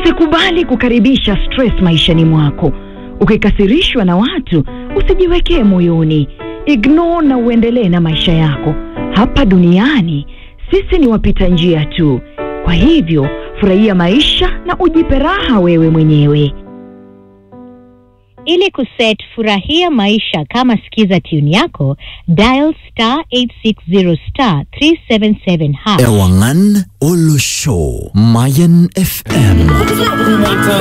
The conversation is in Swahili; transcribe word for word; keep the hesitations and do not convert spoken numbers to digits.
Usikubali kukaribisha stress maishani mwako. Ukikasirishwa na watu, usijiwekee moyoni. Ignore na uendelee na maisha yako. Hapa duniani, sisi ni wapita njia tu. Kwa hivyo, furahia maisha na ujipe raha wewe mwenyewe. Ili kuset furahia maisha kama sikiza tune yako, dial star eight six zero star three seven seven hash. Ewangan Olo Show, Mayan F M.